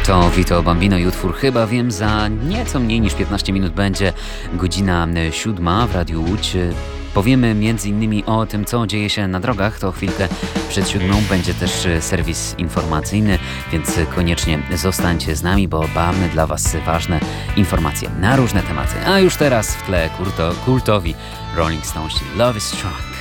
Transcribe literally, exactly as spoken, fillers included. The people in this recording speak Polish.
To Vito Bambino i utwór Chyba Wiem. Za nieco mniej niż piętnaście minut będzie godzina siódma w Radiu Łódź. Powiemy m.in. o tym, co dzieje się na drogach. To chwilkę przed siódmą będzie też serwis informacyjny, więc koniecznie zostańcie z nami, bo mamy dla Was ważne informacje na różne tematy. A już teraz w tle kulto, kultowi Rolling Stones, Love is Strong.